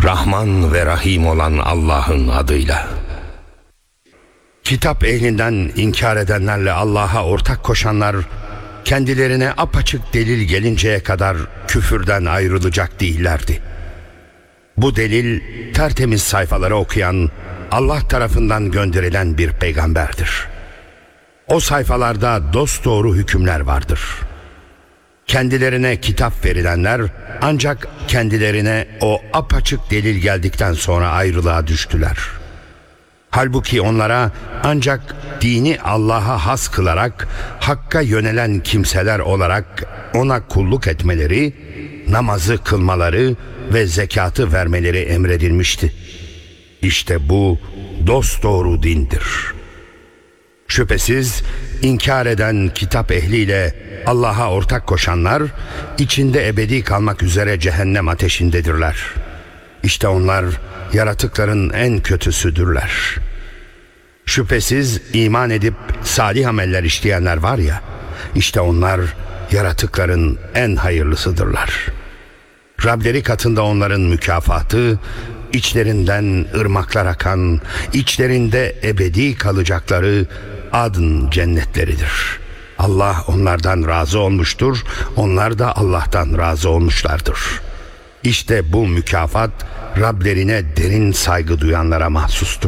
Rahman ve Rahim olan Allah'ın adıyla. Kitap ehlinden inkar edenlerle Allah'a ortak koşanlar, kendilerine apaçık delil gelinceye kadar küfürden ayrılacak değillerdi. Bu delil tertemiz sayfaları okuyan, Allah tarafından gönderilen bir peygamberdir. O sayfalarda dosdoğru hükümler vardır. Kendilerine kitap verilenler ancak kendilerine o apaçık delil geldikten sonra ayrılığa düştüler. Halbuki onlara ancak dini Allah'a has kılarak Hakk'a yönelen kimseler olarak ona kulluk etmeleri, namazı kılmaları ve zekatı vermeleri emredilmişti. İşte bu dosdoğru dindir. Şüphesiz inkar eden kitap ehliyle Allah'a ortak koşanlar içinde ebedi kalmak üzere cehennem ateşindedirler. İşte onlar yaratıkların en kötüsüdürler. Şüphesiz iman edip salih ameller işleyenler var ya, işte onlar yaratıkların en hayırlısıdırlar. Rableri katında onların mükafatı, içlerinden ırmaklar akan, içlerinde ebedi kalacakları adn cennetleridir. Allah onlardan razı olmuştur, onlar da Allah'tan razı olmuşlardır. İşte bu mükafat Rablerine derin saygı duyanlara mahsustur.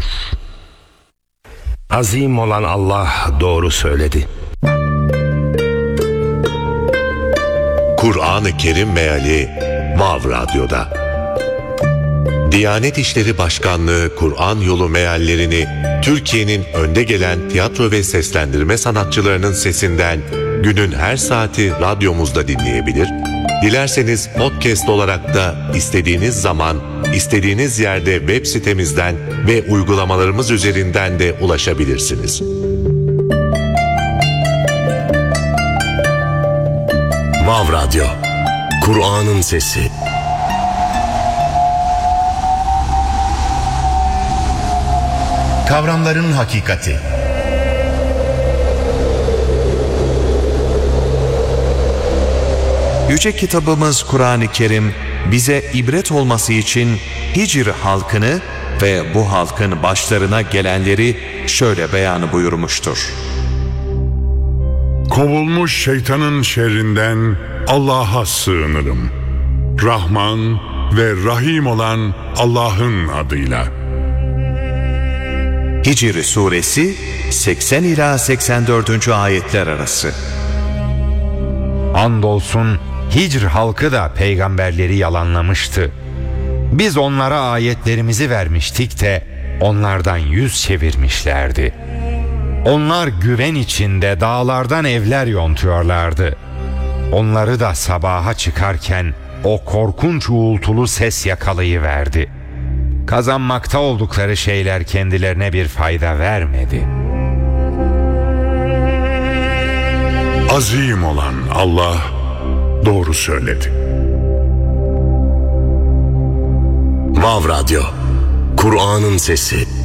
Azim olan Allah doğru söyledi. Kur'an-ı Kerim Meali Vav Radyo'da. Diyanet İşleri Başkanlığı Kur'an Yolu meallerini Türkiye'nin önde gelen tiyatro ve seslendirme sanatçılarının sesinden günün her saati radyomuzda dinleyebilir, dilerseniz podcast olarak da istediğiniz zaman, istediğiniz yerde web sitemizden ve uygulamalarımız üzerinden de ulaşabilirsiniz. Vav Radyo, Kur'an'ın sesi. Kavramların hakikati. Yüce kitabımız Kur'an-ı Kerim bize ibret olması için Hicr halkını ve bu halkın başlarına gelenleri şöyle beyan buyurmuştur. Kovulmuş şeytanın şerrinden Allah'a sığınırım. Rahman ve Rahim olan Allah'ın adıyla. Hicr suresi 80 ila 84. ayetler arası. Andolsun Hicr halkı da peygamberleri yalanlamıştı. Biz onlara ayetlerimizi vermiştik de onlardan yüz çevirmişlerdi. Onlar güven içinde dağlardan evler yontuyorlardı. Onları da sabaha çıkarken o korkunç uğultulu ses yakalayıverdi. Kazanmakta oldukları şeyler kendilerine bir fayda vermedi. Azim olan Allah doğru söyledi. Vav Radyo, Kur'an'ın sesi.